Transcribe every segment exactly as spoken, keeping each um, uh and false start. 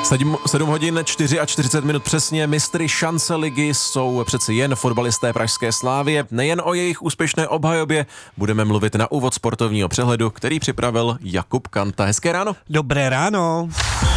sedm hodin čtyřicet čtyři minut přesně. Mistry šance ligy jsou přeci jen fotbalisté pražské Slávie. Nejen o jejich úspěšné obhajobě budeme mluvit na úvod sportovního přehledu, který připravil Jakub Kanta. Hezké ráno. Dobré ráno.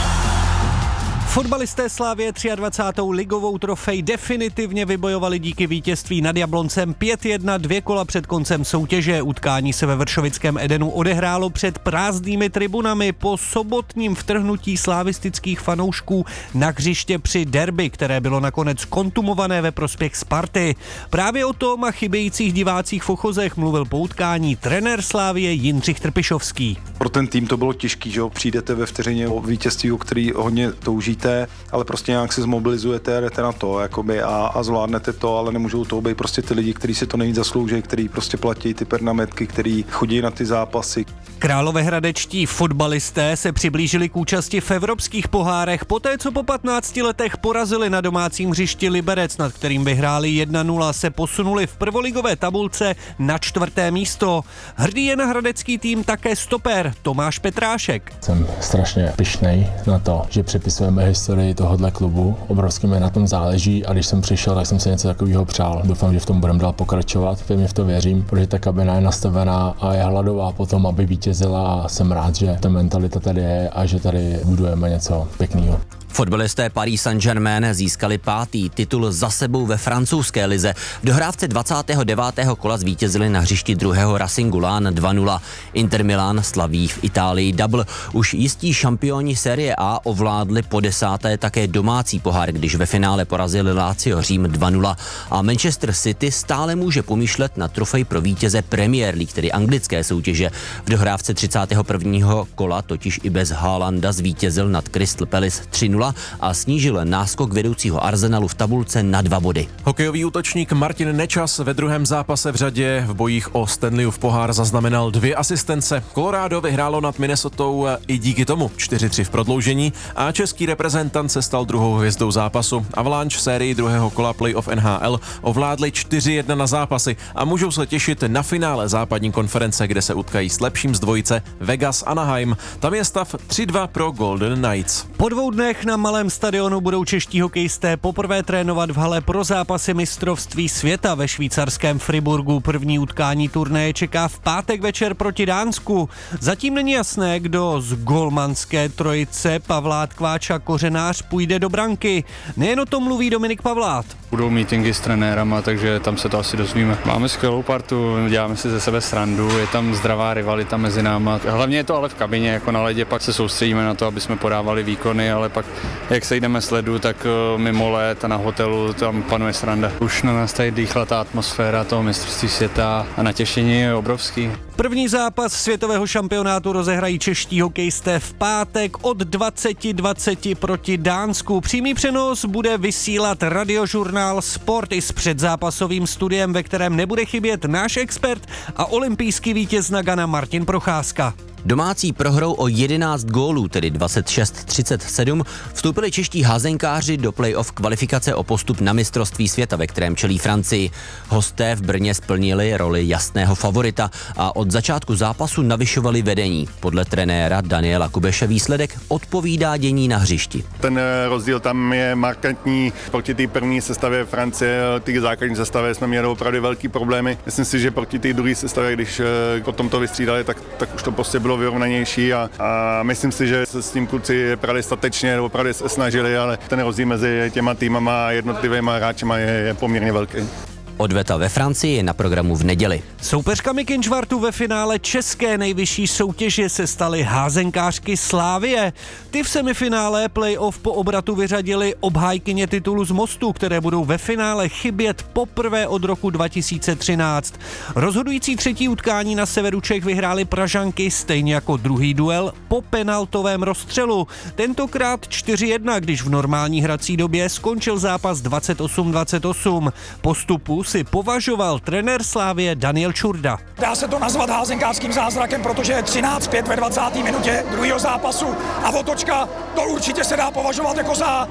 Fotbalisté Slávie dvacátou třetí ligovou trofej definitivně vybojovali díky vítězství nad Jabloncem pět jedna dvě kola před koncem soutěže. Utkání se ve vršovickém Edenu odehrálo před prázdnými tribunami po sobotním vtrhnutí slavistických fanoušků na hřiště při derby, které bylo nakonec kontumované ve prospěch Sparty. Právě o tom a chybějících divácích v Ochozech mluvil po utkání trenér Slávie Jindřich Trpišovský. Pro ten tým to bylo těžký, že jo, přijdete ve vteřině o vítězství, o který hodně toužíte, ale prostě nějak se zmobilizujete, jdete na to jakoby, a, a zvládnete to, ale nemůžou to být prostě ty lidi, kteří si to nejvíc zaslouží, kteří prostě platí ty pernametky, kteří chodí na ty zápasy. Královéhradečtí fotbalisté se přiblížili k účasti v evropských pohárech poté, co po patnácti letech porazili na domácím hřišti Liberec, nad kterým vyhráli jedna nula, se posunuli v prvoligové tabulce na čtvrté místo. Hrdý je na hradecký tým také stoper Tomáš Petrášek. Jsem strašně pyšnej na to, že přepisujeme historii tohohle klubu. Obrovsky mi na tom záleží a když jsem přišel, tak jsem se něco takového přál. Doufám, že v tom budeme dál pokračovat. Pevně v to věřím, protože ta kabina je nastavená a je hladová potom, aby vítězila, a jsem rád, že ta mentalita tady je a že tady budujeme něco pěkného. Fotbalisté Paris Saint-Germain získali pátý titul za sebou ve francouzské lize. V dohrávce dvacátého devátého kola zvítězili na hřišti druhého Racingu Lán dva nula. Inter Milan slaví v Itálii double. Už jistí šampioni série A ovládli po desáté také domácí pohár, když ve finále porazili Lazio Řím dva nula. A Manchester City stále může pomýšlet na trofej pro vítěze Premier League, tedy anglické soutěže. V dohrávce třicátého prvního kola totiž i bez Haalanda zvítězil nad Crystal Palace tři nula a snížil náskok vedoucího Arsenalu v tabulce na dva body. Hokejový útočník Martin Nečas ve druhém zápase v řadě v bojích o Stanleyův pohár zaznamenal dvě asistence. Colorado vyhrálo nad Minnesotou i díky tomu čtyři tři v prodloužení a český reprezentant se stal druhou hvězdou zápasu. Avalanche v sérii druhého kola playoff N H L ovládli čtyři jedna na zápasy a můžou se těšit na finále západní konference, kde se utkají s lepším z dvojice Vegas Anaheim. Tam je stav tři dva pro Golden Knights. Po dvou dnech na malém stadionu budou čeští hokejisté poprvé trénovat v hale pro zápasy mistrovství světa ve švýcarském Friburgu. První utkání turnaje čeká v pátek večer proti Dánsku. Zatím není jasné, kdo z golmanské trojice Pavlát, Kváč a Kořenář půjde do branky. Nejen o tom mluví Dominik Pavlát. Budou meetingy s trenérama, takže tam se to asi dozvíme. Máme skvělou partu, děláme si ze sebe srandu, je tam zdravá rivalita mezi náma. Hlavně je to ale v kabině, jako na ledě, pak se soustředíme na to, aby jsme podávali výkony, ale pak jak se jdeme s ledu, tak mimo let a na hotelu tam panuje sranda. Už na nás tady dýchla ta atmosféra toho mistrovství světa a natěšení je obrovský. První zápas světového šampionátu rozehrají čeští hokejisté v pátek od dvacet dvacet proti Dánsku. Přímý přenos bude vysílat radiožurnál Sport i s předzápasovým studiem, ve kterém nebude chybět náš expert a olympijský vítěz Nagana Martin Procházka. Domácí prohrou o jedenáct gólů, tedy dvacet šest třicet sedm, vstoupili čeští házenkáři do play-off kvalifikace o postup na mistrovství světa, ve kterém čelí Francii. Hosté v Brně splnili roli jasného favorita a od začátku zápasu navyšovali vedení. Podle trenéra Daniela Kubeše výsledek odpovídá dění na hřišti. Ten rozdíl tam je markantní. Proti té první sestavě Francie, té základní sestavě jsme měli opravdu velký problémy. Myslím si, že proti té druhé sestavě, když potom to vystřídali, tak, tak už to prostě bylo vyrovnanější a, a myslím si, že se s tím kluci prali statečně, opravdu se snažili, ale ten rozdíl mezi těma týmama a jednotlivými hráčima je, je poměrně velký. Odveta ve Francii je na programu v neděli. Soupeřkami Kynžvartu ve finále české nejvyšší soutěže se staly házenkářky Slávie. Ty v semifinále play-off po obratu vyřadili obhájkyně titulu z Mostu, které budou ve finále chybět poprvé od roku dva tisíce třináct. Rozhodující třetí utkání na severu Čech vyhrály Pražanky stejně jako druhý duel po penaltovém rozstřelu. Tentokrát čtyři jedna, když v normální hrací době skončil zápas dvacet osm dvacet osm. Postupu si považoval trenér Slávie Daniel Čurda. Dá se to nazvat házenkářským zázrakem, protože je třináct pět ve dvacáté minutě druhého zápasu a otočka, to určitě se dá považovat jako za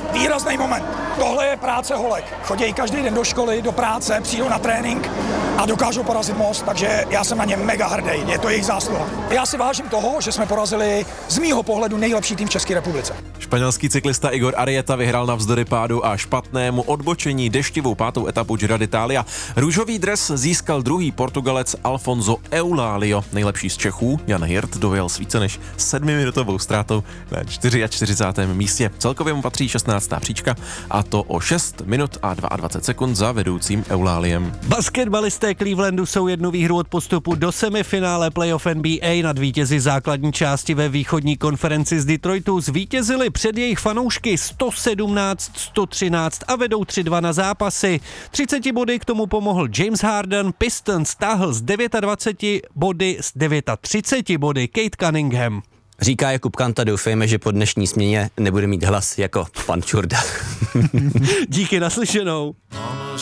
výrazný moment. Tohle je práce holek. Chodí každý den do školy, do práce, přijdou na trénink a dokážou porazit Most, takže já jsem na ně mega hrdý, je to jejich zásluha. Já si vážím toho, že jsme porazili z mýho pohledu nejlepší tým v České republice. Španělský cyklista Igor Arrieta vyhrál navzdory pádu a špatnému odbočení deštivou pátou etapu Giro d'Italia. Růžový dres získal druhý Portugalec Alfonso Eulálio. Nejlepší z Čechů Jan Hirt dojel s více než sedmiminutovou ztrátou na čtyřicátém čtvrtém místě. Celkově mu patří šestnáctá příčka a to o šest minut a dvacet dva sekund za vedoucím Euláliem. Basketbalisté Clevelandu jsou jednu výhru od postupu do semifinále playoff N B A. Nad vítězi základní části ve východní konferenci z Detroitu zvítězili před jejich fanoušky sto sedmnáct sto třináct a vedou tři dva na zápasy. třicet body k tomu pomohl James Harden, Pistons táhl z dvacet devět body z třicet devět body Kate Cunningham. Říká Jakub Kanta, doufejme, že po dnešní směně nebude mít hlas jako pan Čurda. Díky, naslyšenou.